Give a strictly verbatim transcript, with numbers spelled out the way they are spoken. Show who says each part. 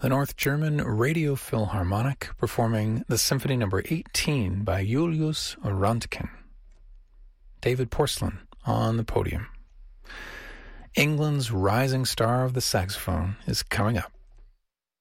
Speaker 1: the North German Radio Philharmonic performing the Symphony Number eighteen by Julius Röntgen. David Porcelain on the podium. England's rising star of the saxophone is coming up.